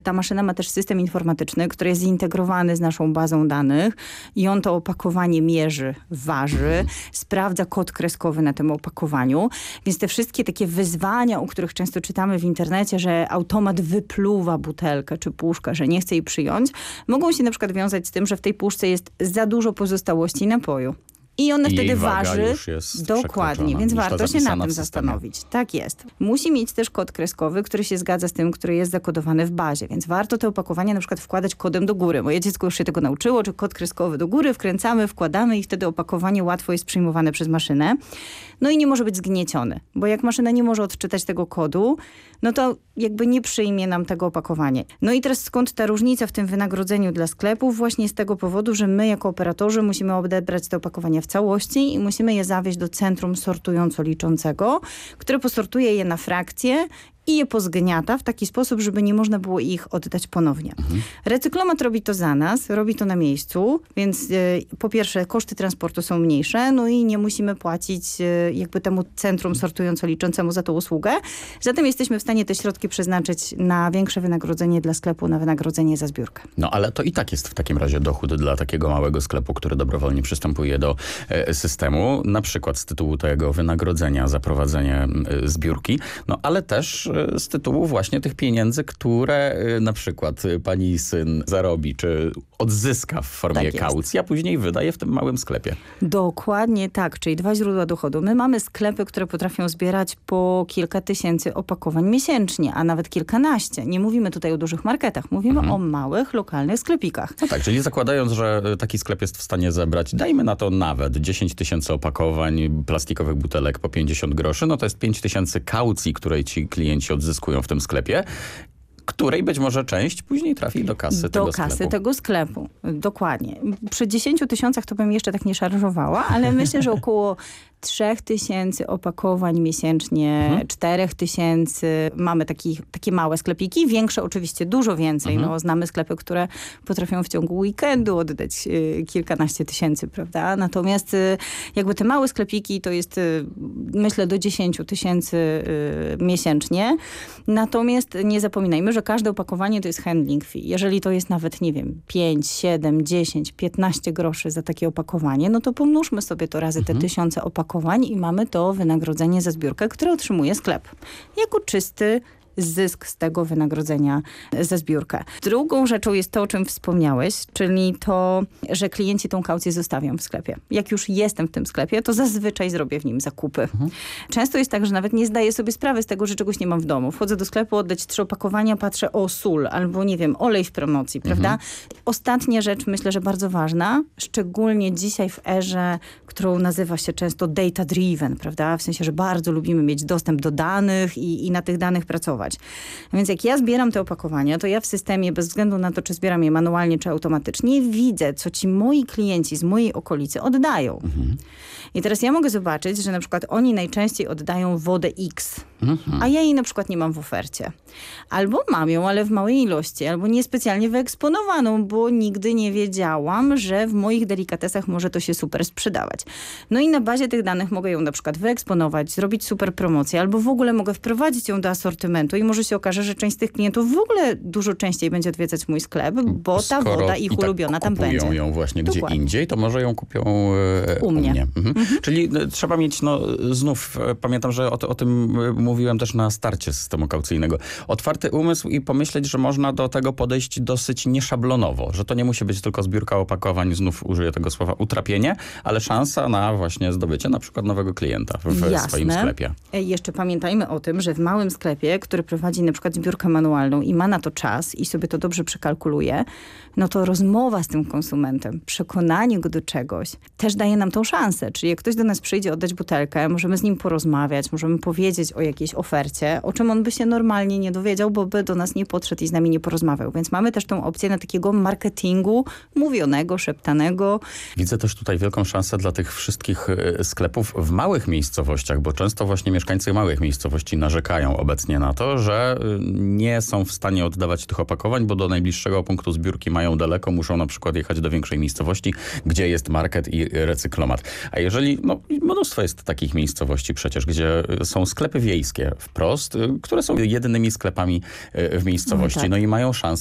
Ta maszyna ma też system informatyczny, który jest zintegrowany z naszą bazą danych i on to opakowanie mierzy, waży, sprawdza kod kreskowy na tym opakowaniu. Więc te wszystkie takie wyzwania, o których często czytamy w internecie, że automat wypluwa butelkę czy puszkę, że nie chce jej przyjąć, mogą się na przykład wiązać z tym, że w tej puszce jest za dużo pozostałości napoju. I one wtedy waży. Już jest dokładnie, więc warto się nad tym zastanowić. Tak jest. Musi mieć też kod kreskowy, który się zgadza z tym, który jest zakodowany w bazie. Więc warto te opakowania na przykład wkładać kodem do góry. Moje dziecko już się tego nauczyło, czy kod kreskowy do góry, wkręcamy, wkładamy i wtedy opakowanie łatwo jest przyjmowane przez maszynę. No i nie może być zgnieciony, bo jak maszyna nie może odczytać tego kodu, no to jakby nie przyjmie nam tego opakowania. No i teraz skąd ta różnica w tym wynagrodzeniu dla sklepów? Właśnie z tego powodu, że my jako operatorzy musimy odebrać te opakowania w całości i musimy je zawieźć do centrum sortująco-liczącego, które posortuje je na frakcje i je pozgniata w taki sposób, żeby nie można było ich oddać ponownie. Recyklomat robi to za nas, robi to na miejscu, więc po pierwsze koszty transportu są mniejsze, no i nie musimy płacić jakby temu centrum sortująco-liczącemu za tą usługę. Zatem jesteśmy w stanie te środki przeznaczyć na większe wynagrodzenie dla sklepu, na wynagrodzenie za zbiórkę. No ale to i tak jest w takim razie dochód dla takiego małego sklepu, który dobrowolnie przystępuje do systemu, na przykład z tytułu tego wynagrodzenia za prowadzenie zbiórki, no ale też z tytułu właśnie tych pieniędzy, które na przykład pani syn zarobi, czy odzyska w formie kaucji, a później wydaje w tym małym sklepie. Dokładnie tak, czyli dwa źródła dochodu. My mamy sklepy, które potrafią zbierać po kilka tysięcy opakowań miesięcznie, a nawet kilkanaście. Nie mówimy tutaj o dużych marketach, mówimy o małych, lokalnych sklepikach. No tak, czyli zakładając, że taki sklep jest w stanie zebrać, dajmy na to nawet 10 tysięcy opakowań plastikowych butelek po 50 groszy, no to jest 5 tysięcy kaucji, której ci klienci odzyskują w tym sklepie, której być może część później trafi do kasy tego sklepu. Do kasy tego sklepu, dokładnie. Przy 10 tysiącach to bym jeszcze tak nie szarżowała, ale myślę, że około 3000 opakowań miesięcznie, 4000. Mamy takie małe sklepiki, większe oczywiście dużo więcej. No, znamy sklepy, które potrafią w ciągu weekendu oddać kilkanaście tysięcy, prawda? Natomiast jakby te małe sklepiki to jest myślę do 10 tysięcy miesięcznie. Natomiast nie zapominajmy, że każde opakowanie to jest handling fee. Jeżeli to jest nawet, nie wiem, 5, 7, 10, 15 groszy za takie opakowanie, no to pomnóżmy sobie to razy te 1000 opakowań i mamy to wynagrodzenie za zbiórkę, które otrzymuje sklep. Jako czysty zysk z tego wynagrodzenia za zbiórkę. Drugą rzeczą jest to, o czym wspomniałeś, czyli to, że klienci tą kaucję zostawią w sklepie. Jak już jestem w tym sklepie, to zazwyczaj zrobię w nim zakupy. Często jest tak, że nawet nie zdaję sobie sprawy z tego, że czegoś nie mam w domu. Wchodzę do sklepu, oddać 3 opakowania, patrzę o sól albo nie wiem, olej w promocji, prawda? Ostatnia rzecz, myślę, że bardzo ważna, szczególnie dzisiaj w erze, którą nazywa się często data driven, prawda? W sensie, że bardzo lubimy mieć dostęp do danych i na tych danych pracować. Więc jak ja zbieram te opakowania, to ja w systemie, bez względu na to, czy zbieram je manualnie, czy automatycznie, widzę, co ci moi klienci z mojej okolicy oddają. I teraz ja mogę zobaczyć, że na przykład oni najczęściej oddają wodę X, a ja jej na przykład nie mam w ofercie. Albo mam ją, ale w małej ilości, albo niespecjalnie wyeksponowaną, bo nigdy nie wiedziałam, że w moich delikatesach może to się super sprzedawać. No i na bazie tych danych mogę ją na przykład wyeksponować, zrobić super promocję, albo w ogóle mogę wprowadzić ją do asortymentu i może się okaże, że część z tych klientów w ogóle dużo częściej będzie odwiedzać mój sklep, bo ta woda ich ulubiona tam będzie. Kupują ją właśnie gdzie indziej, to może ją kupią u mnie. Czyli trzeba mieć, no znów pamiętam, że o tym mówiłem też na starcie systemu kaucyjnego. Otwarty umysł i pomyśleć, że można do tego podejść dosyć nieszablonowo, że to nie musi być tylko zbiórka opakowań, znów użyję tego słowa utrapienie, ale szansa na właśnie zdobycie na przykład nowego klienta w swoim sklepie. Jeszcze pamiętajmy o tym, że w małym sklepie, który prowadzi na przykład zbiórkę manualną i ma na to czas i sobie to dobrze przekalkuluje, no to rozmowa z tym konsumentem, przekonanie go do czegoś też daje nam tą szansę. Czyli jak ktoś do nas przyjdzie oddać butelkę, możemy z nim porozmawiać, możemy powiedzieć o jakiejś ofercie, o czym on by się normalnie nie dowiedział, bo by do nas nie podszedł i z nami nie porozmawiał. Więc mamy też tą opcję na takiego marketingu mówionego, szeptanego. Widzę też tutaj wielką szansę dla tych wszystkich sklepów w małych miejscowościach, bo często właśnie mieszkańcy małych miejscowości narzekają obecnie na to, że nie są w stanie oddawać tych opakowań, bo do najbliższego punktu zbiórki mają daleko, muszą na przykład jechać do większej miejscowości, gdzie jest market i recyklomat. A jeżeli, no mnóstwo jest takich miejscowości przecież, gdzie są sklepy wiejskie, węgierskie wprost, które są jedynymi sklepami w miejscowości. No tak. No i mają szansę